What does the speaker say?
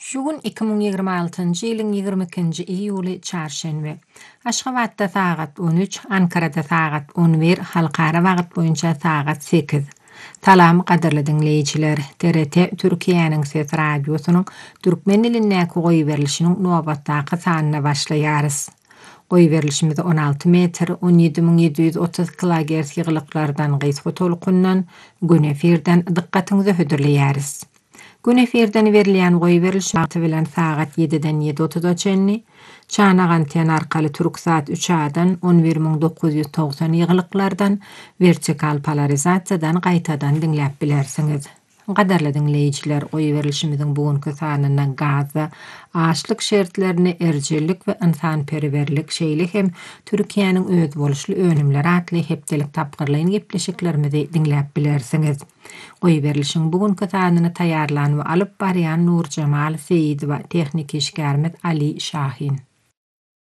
Şu gün 2026-njy ýylyň 22-nji iýuly çarşenbe. Aşgabatda sagat 13, Ankarada sagat 11, halkara wagt boýunça sagat 8. Talam gaderli dinleýijiler, TRT Türkiýanyň Ses radiosynyň türkmen dilindäki goý berilişiniň nobatdaky sanyna başlaýarys. Goý berilişimiz 16 metr, 17730 kHz ýyglyklardan gysga tolkundan, gün efirden dykkatyňyzy hödürleýäris. Gün efirden berilýän goý berilişi bilen sagat 7-den 7.30-a çanagan anten arkaly Türksat 3A-dan 11990 ýyglyklardan vertikal polarizasiýadan gaýtadan dinläp bilersiňiz. Gaderli dinleýijiler, goý berilişimiziň bugünkü sanyna gaza, açlyk şertlerini, erjellik we ynsanperwerlik şeýle hem Türkiýanyň öz boluşly önümleri atly hepdelik tapgyrlygyny gepleşiklerimizi dinläp bilersiňiz. Goý berilişiň bugünkü sanyny taýýarlan we alyp barýan Nur Jamal Seýidowa, tehnik işgärimiz Ali Şahin.